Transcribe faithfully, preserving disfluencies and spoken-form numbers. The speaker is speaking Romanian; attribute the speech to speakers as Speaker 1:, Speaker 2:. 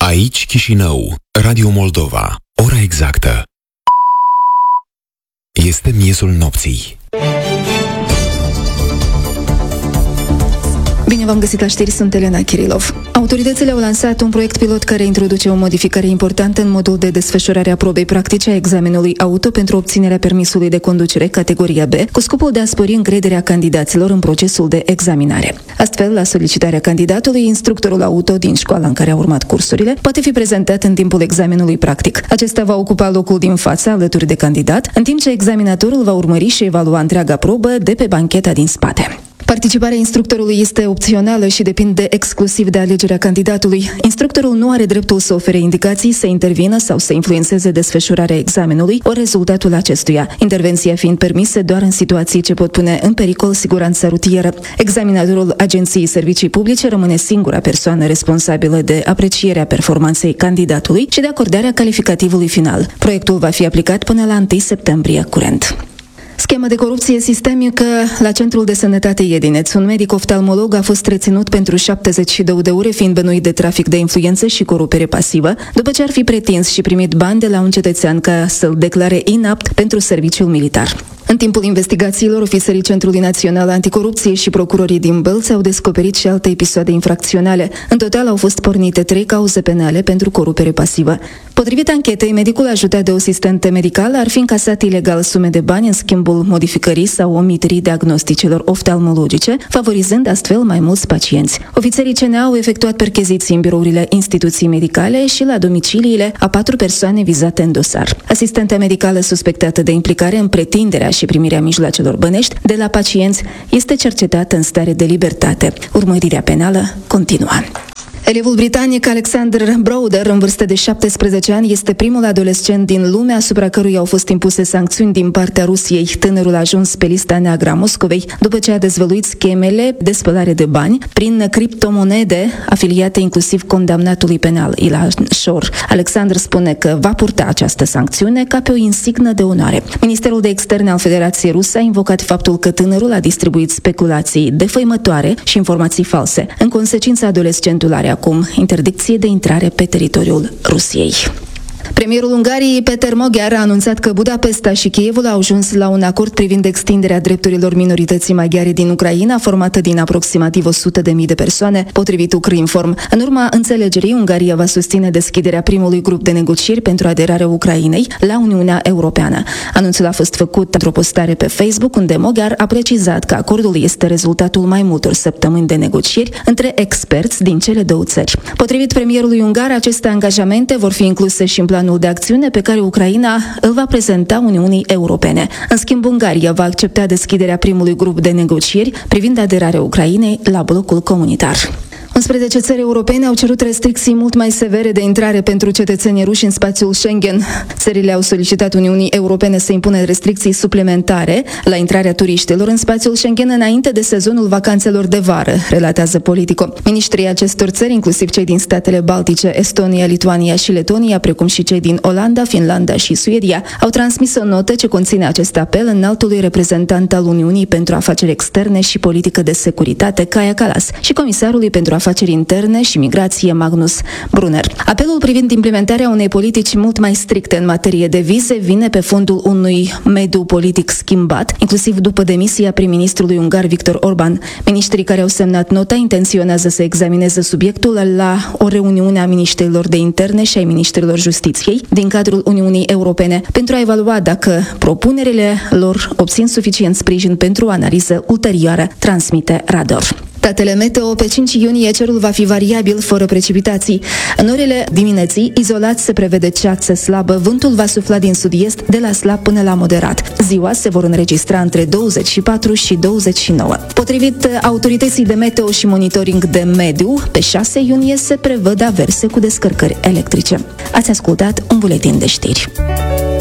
Speaker 1: Aici Chișinău, Radio Moldova. Ora exactă. Este miezul nopții.
Speaker 2: Bine v-am găsit la știri, sunt Elena Kirilov. Autoritățile au lansat un proiect pilot care introduce o modificare importantă în modul de desfășurare a probei practice a examenului auto pentru obținerea permisului de conducere categoria B, cu scopul de a spori încrederea candidaților în procesul de examinare. Astfel, la solicitarea candidatului, instructorul auto din școala în care a urmat cursurile poate fi prezentat în timpul examenului practic. Acesta va ocupa locul din față alături de candidat, în timp ce examinatorul va urmări și evalua întreaga probă de pe bancheta din spate. Participarea instructorului este opțională și depinde exclusiv de alegerea candidatului. Instructorul nu are dreptul să ofere indicații, să intervină sau să influențeze desfășurarea examenului ori rezultatul acestuia, intervenția fiind permisă doar în situații ce pot pune în pericol siguranța rutieră. Examinatorul Agenției Servicii Publice rămâne singura persoană responsabilă de aprecierea performanței candidatului și de acordarea calificativului final. Proiectul va fi aplicat până la întâi septembrie curent. Schemă de corupție sistemică la Centrul de Sănătate Iedineț. Un medic oftalmolog a fost reținut pentru șaptezeci și două de ore, fiind bănuit de trafic de influențe și corupere pasivă, după ce ar fi pretins și primit bani de la un cetățean ca să-l declare inapt pentru serviciul militar. În timpul investigațiilor, ofițerii Centrului Național Anticorupție și procurorii din Bălți au descoperit și alte episoade infracționale. În total au fost pornite trei cauze penale pentru corupere pasivă. Potrivit anchetei, medicul ajutat de o asistentă medicală ar fi încasat ilegal sume de bani în schimbul modificării sau omiterii diagnosticelor oftalmologice, favorizând astfel mai mulți pacienți. Ofițerii C N A au efectuat percheziții în birourile instituției medicale și la domiciliile a patru persoane vizate în dosar. Asistenta medicală suspectată de implicare în pretinderea și primirea mijloacelor bănești de la pacienți este cercetată în stare de libertate. Urmărirea penală continuă. Elevul britanic Alexander Browder, în vârstă de șaptesprezece ani, este primul adolescent din lume asupra căruia au fost impuse sancțiuni din partea Rusiei. Tânărul a ajuns pe lista neagră a Moscovei după ce a dezvăluit schemele de spălare de bani prin criptomonede afiliate inclusiv condamnatului penal Ilan Shor. Alexander spune că va purta această sancțiune ca pe o insignă de onoare. Ministerul de Externe al Federației Ruse a invocat faptul că tânărul a distribuit speculații defăimătoare și informații false. În consecință, adolescentul are acum interdicție de intrare pe teritoriul Rusiei. Premierul Ungariei, Peter Magyar, a anunțat că Budapesta și Kievul au ajuns la un acord privind extinderea drepturilor minorității maghiare din Ucraina, formată din aproximativ o sută de mii de persoane, potrivit Ukrinform. În urma înțelegerii, Ungaria va susține deschiderea primului grup de negocieri pentru aderarea Ucrainei la Uniunea Europeană. Anunțul a fost făcut într-o postare pe Facebook, unde Magyar a precizat că acordul este rezultatul mai multor săptămâni de negocieri între experți din cele două țări. Potrivit premierului ungar, aceste angajamente vor fi incluse și în planul de acțiune pe care Ucraina îl va prezenta Uniunii Europene. În schimb, Ungaria va accepta deschiderea primului grup de negocieri privind aderarea Ucrainei la blocul comunitar. unsprezece țări europene au cerut restricții mult mai severe de intrare pentru cetățenii ruși în spațiul Schengen. Țările au solicitat Uniunii Europene să impună restricții suplimentare la intrarea turiștilor în spațiul Schengen înainte de sezonul vacanțelor de vară, relatează Politico. Ministrii acestor țări, inclusiv cei din statele Baltice, Estonia, Lituania și Letonia, precum și cei din Olanda, Finlanda și Suedia, au transmis o notă ce conține acest apel înaltului reprezentant al Uniunii pentru afaceri externe și politică de securitate, Kaja Kallas, și comisarului pentru afaceri interne și migrație, Magnus Brunner. Apelul privind implementarea unei politici mult mai stricte în materie de vize vine pe fondul unui mediu politic schimbat, inclusiv după demisia prim-ministrului ungar Viktor Orban. Ministrii care au semnat nota intenționează să examineze subiectul la o reuniune a ministrilor de interne și ai ministrilor justiției din cadrul Uniunii Europene pentru a evalua dacă propunerile lor obțin suficient sprijin pentru o analiză ulterioară, transmite Radar. Datele meteo: pe cinci iunie cerul va fi variabil, fără precipitații. În orele dimineții, izolat se prevede ceață slabă, vântul va sufla din sud-est de la slab până la moderat. Ziua se vor înregistra între douăzeci și patru și douăzeci și nouă. Potrivit autorității de meteo și monitoring de mediu, pe șase iunie se prevăd averse cu descărcări electrice. Ați ascultat un buletin de știri.